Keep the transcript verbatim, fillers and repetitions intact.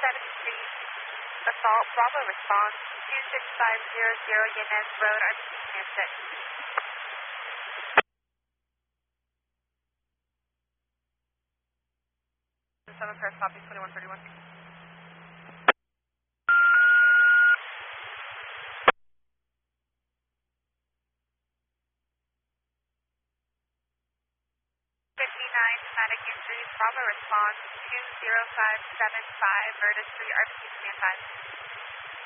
seventy-three, assault, Bravo response, two six five zero zero Yanez Road, R P C command six. seven Paris copy, twenty-one thirty-one. fifty-nine, Static Injuries, Bravo response, two zero five seven five, Vertus three, R P C command time.